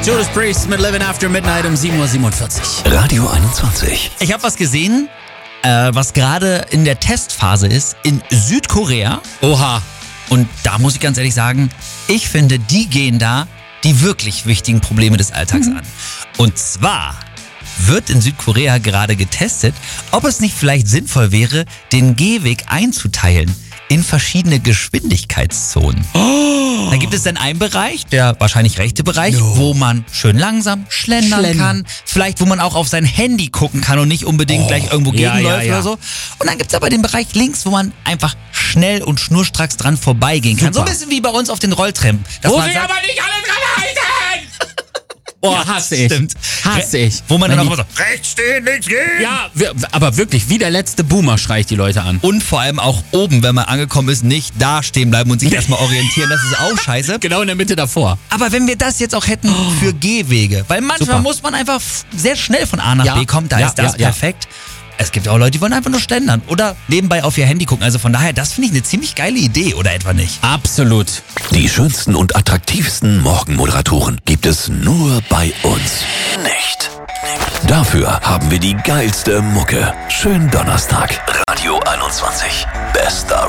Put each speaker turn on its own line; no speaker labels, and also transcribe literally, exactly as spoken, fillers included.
Judas Priest mit Living After Midnight um sieben Uhr siebenundvierzig.
Radio einundzwanzig.
Ich habe was gesehen, äh, was gerade in der Testphase ist in Südkorea.
Oha.
Und da muss ich ganz ehrlich sagen, ich finde, die gehen da die wirklich wichtigen Probleme des Alltags
Mhm.
an. Und zwar wird in Südkorea gerade getestet, ob es nicht vielleicht sinnvoll wäre, den Gehweg einzuteilen in verschiedene Geschwindigkeitszonen.
Oh.
Da gibt es dann einen Bereich, der wahrscheinlich rechte Bereich,
No.
wo man schön langsam schlendern
Schlendern.
kann. Vielleicht, wo man auch auf sein Handy gucken kann und nicht unbedingt
Oh.
gleich irgendwo
Ja,
gegenläuft
ja, ja.
oder so. Und dann gibt es aber den Bereich links, wo man einfach schnell und schnurstracks dran vorbeigehen kann.
Super.
So ein bisschen wie bei uns auf den Rolltreppen. Dass
Wo
man
sich
sagt,
aber nicht alle dran halten! Oh,
Ja,
hasse ich.
stimmt.
Hasse ich.
wo man dann
Wenn
auch
die-
immer so, rechts stehen, links gehen.
Ja, wir- aber wirklich, wie der letzte Boomer schreit die Leute an.
Und vor allem auch oben, wenn man angekommen ist, nicht da stehen bleiben und sich erstmal orientieren. Das ist auch scheiße.
Genau in der Mitte davor.
Aber wenn wir das jetzt auch hätten für Gehwege, weil manchmal
Super.
muss man einfach f- sehr schnell von A nach
Ja,
B kommen, da
ja,
ist das
ja, ja.
perfekt. Es gibt auch Leute, die wollen einfach nur schlendern oder nebenbei auf ihr Handy gucken. Also von daher, das finde ich eine ziemlich geile Idee, oder etwa nicht?
Absolut.
Die schönsten und attraktivsten Morgenmoderatoren gibt es nur bei uns. Nicht. Dafür haben wir die geilste Mucke. Schönen Donnerstag. Radio einundzwanzig. Bester